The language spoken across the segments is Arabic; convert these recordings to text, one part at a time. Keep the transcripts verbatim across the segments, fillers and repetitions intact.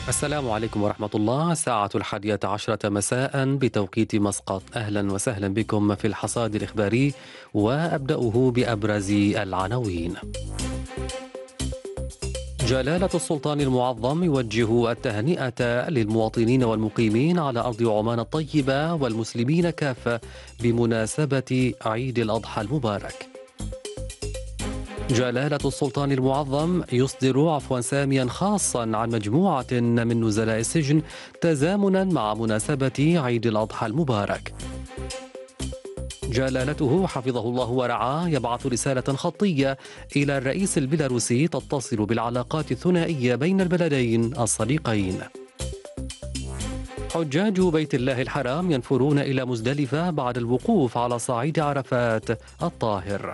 السلام عليكم ورحمة الله. الساعة الحادية عشرة مساء بتوقيت مسقط. أهلا وسهلا بكم في الحصاد الإخباري، وأبدأه بأبرز العناوين. جلالة السلطان المعظم يوجه التهنئة للمواطنين والمقيمين على أرض عمان الطيبة والمسلمين كافة بمناسبة عيد الأضحى المبارك. جلالة السلطان المعظم يصدر عفوا ساميا خاصا عن مجموعة من نزلاء السجن تزامنا مع مناسبة عيد الأضحى المبارك. جلالته حفظه الله ورعاه يبعث رسالة خطية إلى الرئيس البيلاروسي تتصل بالعلاقات الثنائية بين البلدين الصديقين. حجاج بيت الله الحرام ينفرون إلى مزدلفة بعد الوقوف على صعيد عرفات الطاهر.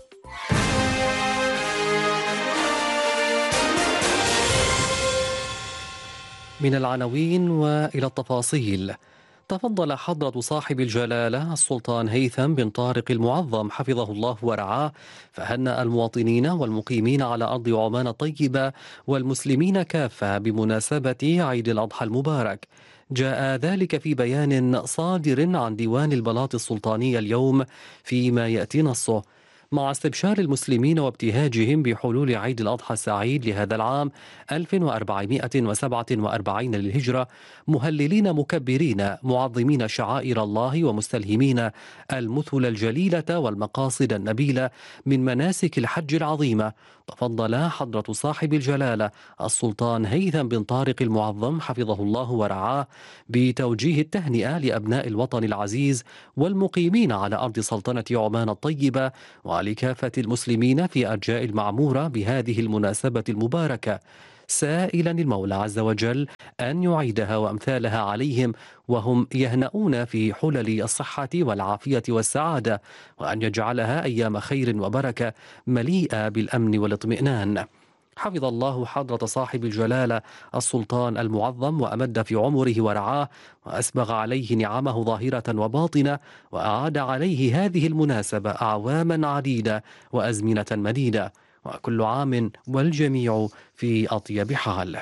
من العناوين وإلى التفاصيل. تفضل حضرة صاحب الجلالة السلطان هيثم بن طارق المعظم حفظه الله ورعاه، فهنأ المواطنين والمقيمين على أرض عمان الطيبة والمسلمين كافة بمناسبة عيد الأضحى المبارك. جاء ذلك في بيان صادر عن ديوان البلاط السلطاني اليوم، فيما يأتي نصه: مع استبشار المسلمين وابتهاجهم بحلول عيد الأضحى السعيد لهذا العام ألف وأربعمائة وسبعة وأربعين للهجرة، مهللين مكبرين معظمين شعائر الله ومستلهمين المثل الجليلة والمقاصد النبيلة من مناسك الحج العظيمة، تفضل حضرة صاحب الجلالة السلطان هيثم بن طارق المعظم حفظه الله ورعاه بتوجيه التهنئة لأبناء الوطن العزيز والمقيمين على أرض سلطنة عمان الطيبة ولكافة المسلمين في أرجاء المعمورة بهذه المناسبة المباركة، سائلا المولى عز وجل أن يعيدها وأمثالها عليهم وهم يهنؤون في حلل الصحة والعافية والسعادة، وأن يجعلها أيام خير وبركة مليئة بالأمن والاطمئنان. حفظ الله حضرة صاحب الجلالة السلطان المعظم وأمد في عمره ورعاه، وأسبغ عليه نعمه ظاهرة وباطنة، وأعاد عليه هذه المناسبة أعواما عديدة وأزمنة مديدة، وكل عام والجميع في أطيب حال.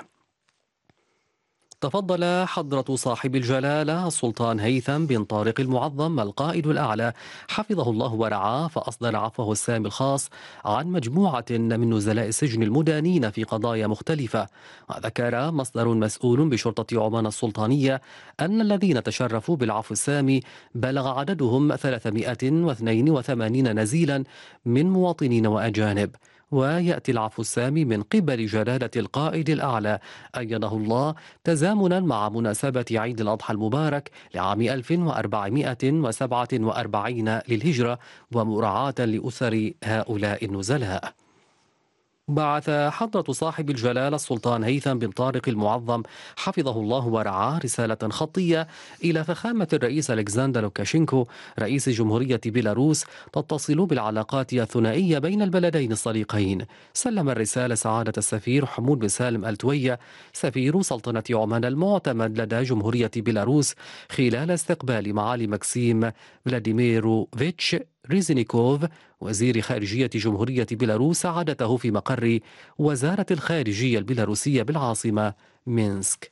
تفضل حضرة صاحب الجلالة السلطان هيثم بن طارق المعظم القائد الأعلى حفظه الله ورعاه، فأصدر عفوه السامي الخاص عن مجموعة من نزلاء السجن المدانين في قضايا مختلفة. وذكر مصدر مسؤول بشرطة عمان السلطانية أن الذين تشرفوا بالعفو السامي بلغ عددهم ثلاثمائة واثنين وثمانين نزيلا من مواطنين وأجانب. ويأتي العفو السامي من قبل جلالة القائد الأعلى أيده الله تزامنا مع مناسبة عيد الأضحى المبارك لعام ألف وأربعمائة وسبعة وأربعين للهجرة، ومراعاة لأسر هؤلاء النزلاء. بعث حضرة صاحب الجلالة السلطان هيثم بن طارق المعظم حفظه الله ورعاه رسالة خطية إلى فخامة الرئيس ألكسندر لوكاشينكو رئيس جمهورية بيلاروس تتصل بالعلاقات الثنائية بين البلدين الصديقين. سلم الرسالة سعادة السفير حمود بن سالم التوية سفير سلطنة عمان المعتمد لدى جمهورية بيلاروس خلال استقبال معالي مكسيم فلاديميروفيتش ريزينيكوف وزير خارجية جمهورية بيلاروس سعادته في مقر وزارة الخارجية البيلاروسية بالعاصمة مينسك.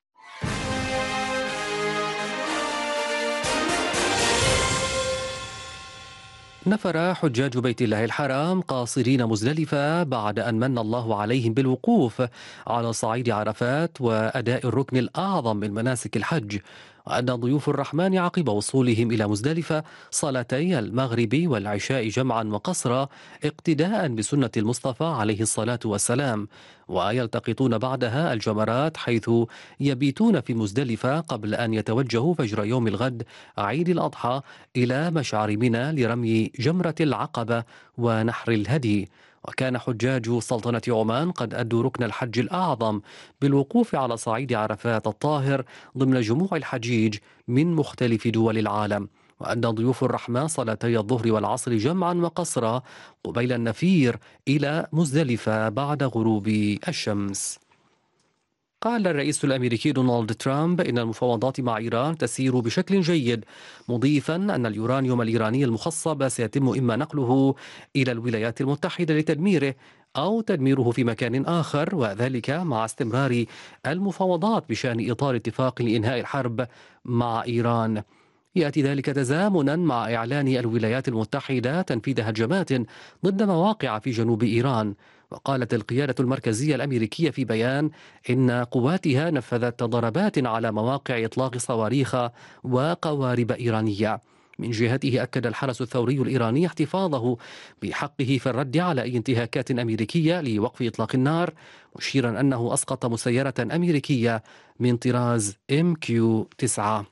نفر حجاج بيت الله الحرام قاصرين مزدلفة بعد أن من الله عليهم بالوقوف على صعيد عرفات وأداء الركن الأعظم من مناسك الحج، وأن ضيوف الرحمن عقب وصولهم إلى مزدلفة صلاتي المغرب والعشاء جمعا وقصرا اقتداء بسنة المصطفى عليه الصلاة والسلام، ويلتقطون بعدها الجمرات حيث يبيتون في مزدلفة قبل أن يتوجهوا فجر يوم الغد عيد الأضحى إلى مشعر منى لرمي جمرة العقبة ونحر الهدي. وكان حجاج سلطنة عمان قد أدوا ركن الحج الأعظم بالوقوف على صعيد عرفات الطاهر ضمن جموع الحجيج من مختلف دول العالم، وأن ضيوف الرحمة صلاتي الظهر والعصر جمعا وقصرا قبيل النفير إلى مزدلفة بعد غروب الشمس. قال الرئيس الأمريكي دونالد ترامب إن المفاوضات مع إيران تسير بشكل جيد، مضيفا أن اليورانيوم الإيراني المخصب سيتم إما نقله إلى الولايات المتحدة لتدميره أو تدميره في مكان آخر، وذلك مع استمرار المفاوضات بشأن إطار اتفاق لإنهاء الحرب مع إيران. يأتي ذلك تزامنا مع إعلان الولايات المتحدة تنفيذ هجمات ضد مواقع في جنوب إيران. وقالت القيادة المركزية الأمريكية في بيان إن قواتها نفذت ضربات على مواقع إطلاق صواريخ وقوارب إيرانية. من جهته أكد الحرس الثوري الإيراني احتفاظه بحقه في الرد على أي انتهاكات أمريكية لوقف إطلاق النار، مشيرا أنه أسقط مسيرة أمريكية من طراز إم كيو تسعة.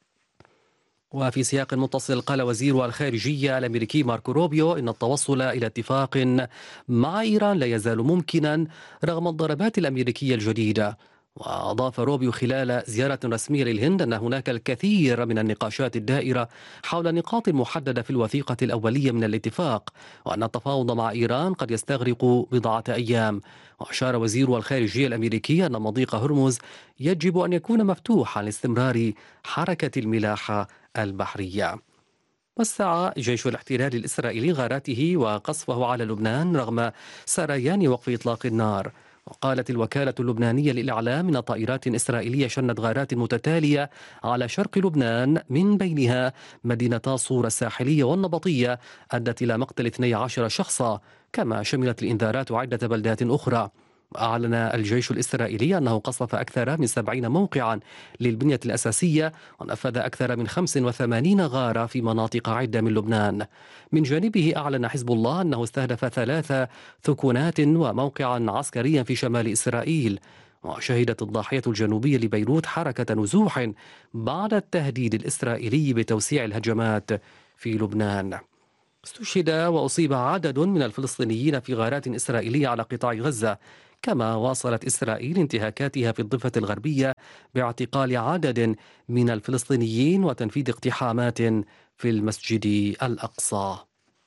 وفي سياق متصل، قال وزير الخارجية الأمريكي ماركو روبيو إن التوصل إلى اتفاق مع إيران لا يزال ممكنا رغم الضربات الأمريكية الجديدة. وأضاف روبيو خلال زيارة رسمية للهند أن هناك الكثير من النقاشات الدائرة حول نقاط محددة في الوثيقة الأولية من الاتفاق، وأن التفاوض مع إيران قد يستغرق بضعة أيام. وأشار وزير الخارجية الأمريكي أن مضيق هرمز يجب أن يكون مفتوحا لاستمرار حركة الملاحة البحرية. وسع جيش الاحتلال الإسرائيلي غاراته وقصفه على لبنان رغم سريان وقف إطلاق النار. وقالت الوكالة اللبنانية للإعلام أن طائرات إسرائيلية شنت غارات متتالية على شرق لبنان، من بينها مدينتا صور الساحلية والنبطية، أدت إلى مقتل اثني عشر شخصا، كما شملت الإنذارات عدة بلدات أخرى. أعلن الجيش الإسرائيلي أنه قصف أكثر من سبعين موقعا للبنية الأساسية، ونفذ أكثر من خمس وثمانين غارة في مناطق عدة من لبنان. من جانبه أعلن حزب الله أنه استهدف ثلاث ثكنات وموقعا عسكريا في شمال إسرائيل. وشهدت الضاحية الجنوبية لبيروت حركة نزوح بعد التهديد الإسرائيلي بتوسيع الهجمات في لبنان. استشهد وأصيب عدد من الفلسطينيين في غارات إسرائيلية على قطاع غزة، كما واصلت إسرائيل انتهاكاتها في الضفة الغربية باعتقال عدد من الفلسطينيين وتنفيذ اقتحامات في المسجد الأقصى.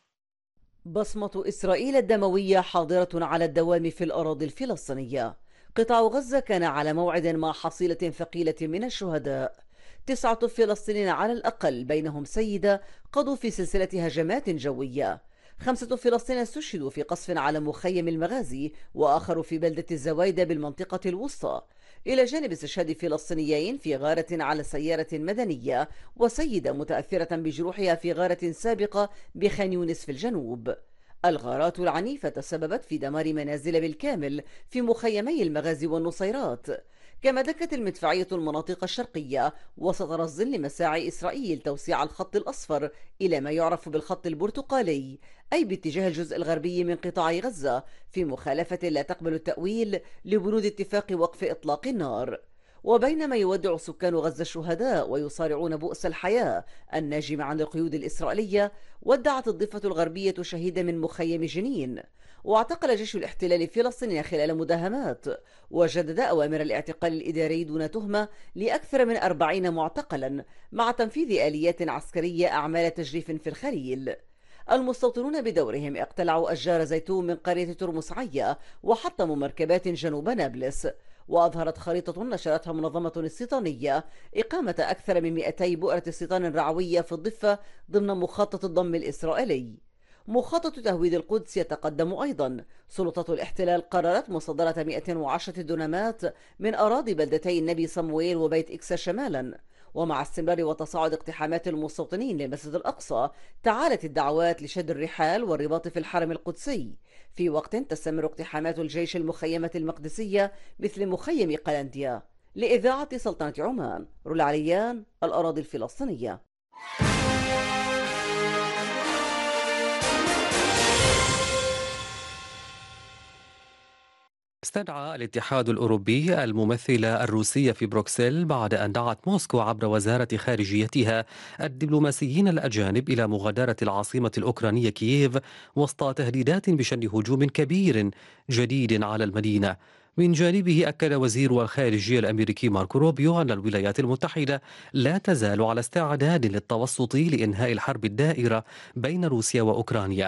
بصمة إسرائيل الدموية حاضرة على الدوام في الأراضي الفلسطينية. قطاع غزة كان على موعد مع حصيلة ثقيلة من الشهداء. تسعة فلسطينيين على الأقل، بينهم سيدة، قضوا في سلسلة هجمات جوية. خمسة فلسطينيين استشهدوا في قصف على مخيم المغازي، وآخر في بلدة الزوايدة بالمنطقة الوسطى، إلى جانب استشهاد فلسطينيين في غارة على سيارة مدنية، وسيدة متأثرة بجروحها في غارة سابقة بخان يونس في الجنوب. الغارات العنيفة تسببت في دمار منازل بالكامل في مخيمي المغازي والنصيرات. كما دكت المدفعية المناطق الشرقية وسط رصد لمساعي إسرائيل توسيع الخط الأصفر إلى ما يعرف بالخط البرتقالي، أي باتجاه الجزء الغربي من قطاع غزة، في مخالفة لا تقبل التأويل لبنود اتفاق وقف إطلاق النار. وبينما يودع سكان غزة الشهداء ويصارعون بؤس الحياة الناجم عن القيود الإسرائيلية، ودعت الضفة الغربية شهيدا من مخيم جنين. واعتقل جيش الاحتلال الفلسطيني خلال مداهمات، وجدد أوامر الاعتقال الإداري دون تهمة لأكثر من أربعين معتقلا، مع تنفيذ آليات عسكرية أعمال تجريف في الخليل. المستوطنون بدورهم اقتلعوا أشجار زيتون من قرية ترمس عيا، وحطموا مركبات جنوب نابلس. وأظهرت خريطة نشرتها منظمة استيطانية إقامة أكثر من مئتي بؤرة استيطان رعوية في الضفة ضمن مخطط الضم الإسرائيلي. مخطط تهويد القدس يتقدم أيضا. سلطات الاحتلال قررت مصادرة مئة وعشرة دونمات من أراضي بلدتي النبي صمويل وبيت إكسا شمالا. ومع استمرار وتصاعد اقتحامات المستوطنين للمسجد الأقصى، تعالت الدعوات لشد الرحال والرباط في الحرم القدسي، في وقت تستمر اقتحامات الجيش المخيمة المقدسية مثل مخيم قلنديا. لإذاعة سلطنة عمان، رولا عليان، الأراضي الفلسطينية. استدعى الاتحاد الأوروبي الممثلة الروسية في بروكسل بعد أن دعت موسكو عبر وزارة خارجيتها الدبلوماسيين الأجانب إلى مغادرة العاصمة الأوكرانية كييف وسط تهديدات بشن هجوم كبير جديد على المدينة. من جانبه أكد وزير الخارجية الأمريكي ماركو روبيو أن الولايات المتحدة لا تزال على استعداد للتوسط لإنهاء الحرب الدائرة بين روسيا وأوكرانيا.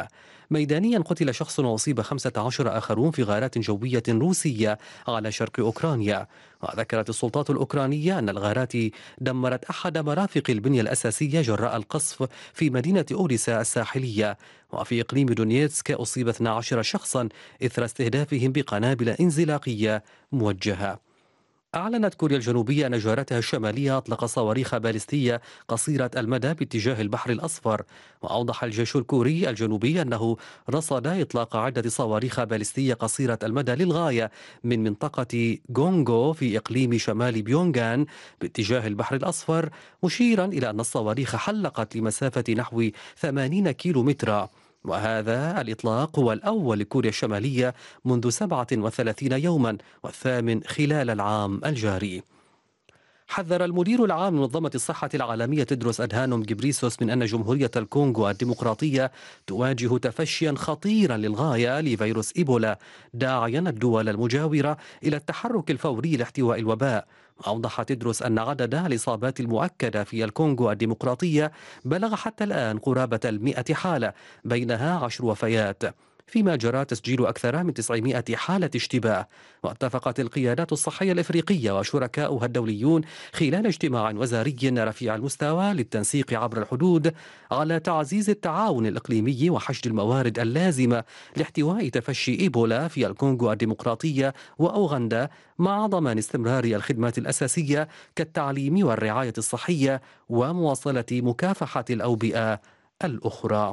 ميدانيا قتل شخص وأصيب خمسة عشر آخرون في غارات جوية روسية على شرق أوكرانيا. وذكرت السلطات الأوكرانية أن الغارات دمرت أحد مرافق البنية الأساسية جراء القصف في مدينة أوديسا الساحلية. وفي إقليم دونيتسك أصيب اثنا عشر شخصا إثر استهدافهم بقنابل انزلاقية موجهة. أعلنت كوريا الجنوبية أن جارتها الشمالية أطلق صواريخ باليستية قصيرة المدى باتجاه البحر الأصفر. وأوضح الجيش الكوري الجنوبي أنه رصد إطلاق عدة صواريخ باليستية قصيرة المدى للغاية من منطقة غونغو في إقليم شمال بيونغان باتجاه البحر الأصفر، مشيرا إلى أن الصواريخ حلقت لمسافة نحو ثمانين كيلو مترا. وهذا الإطلاق هو الأول لكوريا الشمالية منذ سبعة وثلاثين يوما، والثامن خلال العام الجاري. حذر المدير العام لمنظمة الصحة العالمية تدروس أدهانوم جبريسوس من أن جمهورية الكونغو الديمقراطية تواجه تفشيا خطيرا للغاية لفيروس إيبولا، داعيا الدول المجاورة إلى التحرك الفوري لاحتواء الوباء. أوضح تدروس أن عدد الإصابات المؤكدة في الكونغو الديمقراطية بلغ حتى الآن قرابة المئة حالة، بينها عشر وفيات، فيما جرى تسجيل أكثر من تسعمئة حالة اشتباه. واتفقت القيادات الصحية الإفريقية وشركاؤها الدوليون خلال اجتماع وزاري رفيع المستوى للتنسيق عبر الحدود على تعزيز التعاون الإقليمي وحشد الموارد اللازمة لاحتواء تفشي إيبولا في الكونغو الديمقراطية وأوغندا، مع ضمان استمرار الخدمات الأساسية كالتعليم والرعاية الصحية ومواصلة مكافحة الأوبئة الأخرى.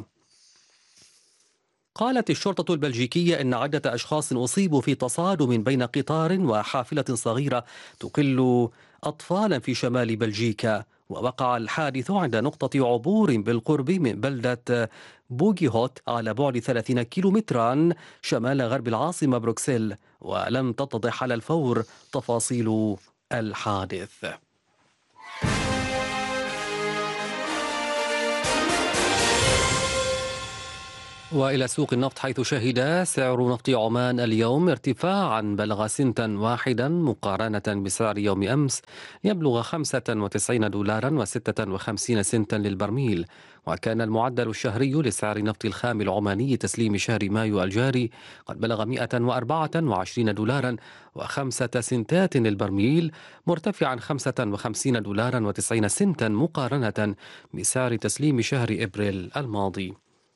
قالت الشرطة البلجيكية إن عدة أشخاص أصيبوا في تصادم بين قطار وحافلة صغيرة تقل أطفالا في شمال بلجيكا. ووقع الحادث عند نقطة عبور بالقرب من بلدة بوغي هوت على بعد ثلاثين كيلومترا شمال غرب العاصمة بروكسل، ولم تتضح على الفور تفاصيل الحادث. وإلى سوق النفط، حيث شهد سعر نفط عمان اليوم ارتفاعا بلغ سنتا واحدا مقارنة بسعر يوم أمس، يبلغ خمسة وتسعين دولارا وستة وخمسين سنتا للبرميل. وكان المعدل الشهري لسعر نفط الخام العماني تسليم شهر مايو الجاري قد بلغ مئة وأربعة وعشرين دولارا وخمسة سنتات للبرميل، مرتفعا خمسة وخمسين دولارا وتسعين سنتا مقارنة بسعر تسليم شهر إبريل الماضي.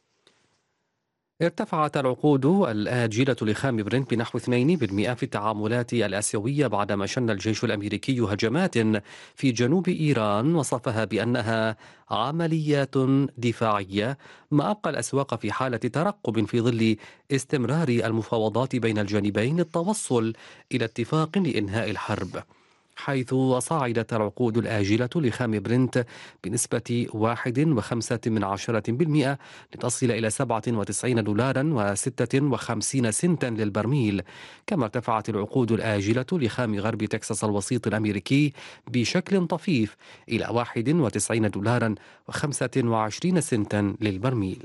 ارتفعت العقود الآجلة لخام برنت بنحو اثنين بالمئة في التعاملات الآسيوية بعدما شن الجيش الأمريكي هجمات في جنوب إيران وصفها بأنها عمليات دفاعية، ما أبقى الأسواق في حالة ترقب في ظل استمرار المفاوضات بين الجانبين للتوصل إلى اتفاق لإنهاء الحرب، حيث صعدت العقود الآجلة لخام برنت بنسبة واحد وخمسة من عشرة بالمئة لتصل إلى سبعة وتسعين دولارا وستة وخمسين سنتا للبرميل. كما ارتفعت العقود الآجلة لخام غرب تكساس الوسيط الأمريكي بشكل طفيف إلى واحد وتسعين دولارا وخمسة وعشرين سنتا للبرميل.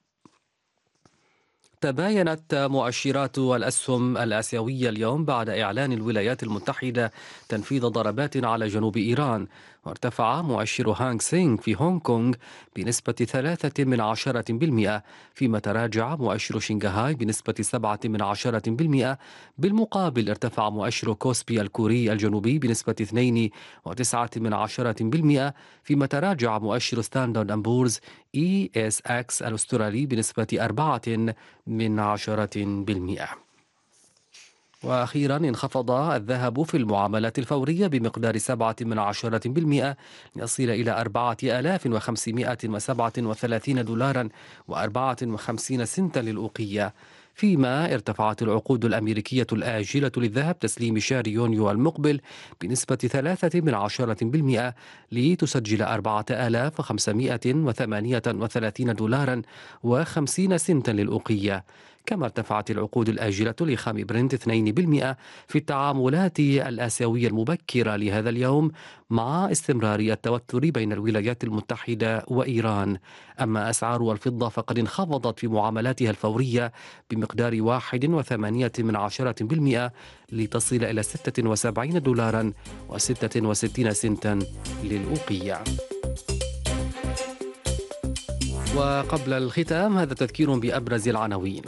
تباينت مؤشرات الأسهم الآسيوية اليوم بعد إعلان الولايات المتحدة تنفيذ ضربات على جنوب إيران، وارتفع مؤشر هانغ سينغ في هونغ كونغ بنسبة ثلاثة من عشرة بالمئة، فيما تراجع مؤشر شنغهاي بنسبة سبعة من عشرة بالمئة. بالمقابل ارتفع مؤشر كوسبي الكوري الجنوبي بنسبة اثنين وتسعة من عشرة بالمئة، فيما تراجع مؤشر ستاندرد أند بورز إي إس إكس الأسترالي بنسبة أربعة من عشرة بالمئة. وأخيرا انخفض الذهب في المعاملات الفورية بمقدار سبعة من عشرة بالمئة، يصل إلى أربعة آلاف وخمسمائة وسبعة وثلاثين دولارا وأربعة وخمسين سنتا للأوقية. فيما ارتفعت العقود الأمريكية الآجلة للذهب تسليم شهر يونيو المقبل بنسبة ثلاثة من عشرة بالمئة لتسجل أربعة آلاف وخمسمائة وثمانية وثلاثين دولارا وخمسين سنتا للأوقية. كما ارتفعت العقود الآجلة لخام برنت اثنين بالمئة في التعاملات الآسيوية المبكرة لهذا اليوم، مع استمرار التوتر بين الولايات المتحدة وإيران. أما أسعار الفضة فقد انخفضت في معاملاتها الفورية بمقدار واحد وثمانية من عشرة بالمئة لتصل إلى ستة وسبعين دولارا وستة وستين سنتا للأوقية. وقبل الختام هذا تذكير بأبرز العناوين.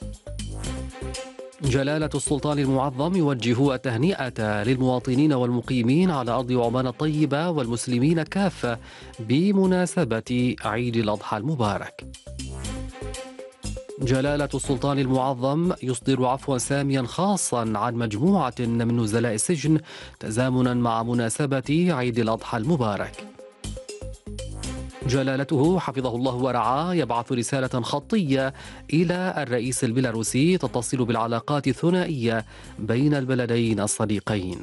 جلالة السلطان المعظم يوجه التهنئة للمواطنين والمقيمين على أرض عمان الطيبة والمسلمين كافة بمناسبة عيد الأضحى المبارك. جلالة السلطان المعظم يصدر عفوا ساميا خاصا عن مجموعة من نزلاء السجن تزامنا مع مناسبة عيد الأضحى المبارك. جلالته حفظه الله ورعاه يبعث رسالة خطية إلى الرئيس البيلاروسي تتصل بالعلاقات الثنائية بين البلدين الصديقين.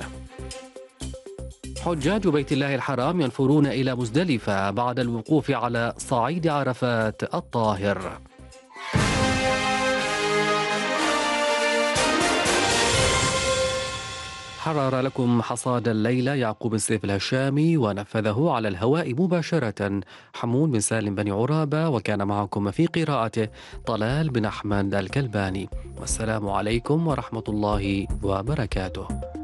حجاج بيت الله الحرام ينفرون إلى مزدلفة بعد الوقوف على صعيد عرفات الطاهر. حرر لكم حصاد الليلة يعقوب السيف الهشامي ونفذه على الهواء مباشرة حمون بن سالم بن عرابة، وكان معكم في قراءته طلال بن أحمد الكلباني. والسلام عليكم ورحمة الله وبركاته.